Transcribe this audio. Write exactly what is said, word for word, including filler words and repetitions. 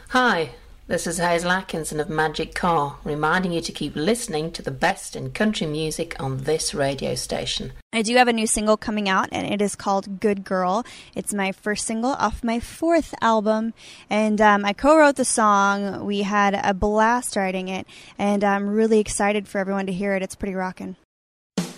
Hi, this is Hazel Atkinson of Magic Car, reminding you to keep listening to the best in country music on this radio station. I do have a new single coming out, and it is called Good Girl. It's my first single off my fourth album, and um, I co-wrote the song. We had a blast writing it, and I'm really excited for everyone to hear it. It's pretty rockin'.